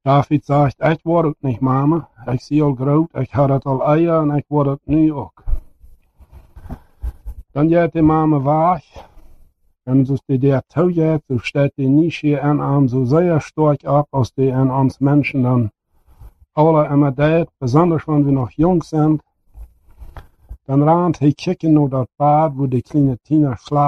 David sagt, ik word het niet, mama. Ik zie al groot, ik had het al eier en ik word het nu ook. Dan gaat die mama weg. En als die der toegeeft, so steht die nicht hier in einem so sehr stark ab, als die in uns Menschen dann alle immer deed, besonders wenn wir noch jung sind. Dann rennt hij kicken naar dat bad, wo die kleine Tina slaapt.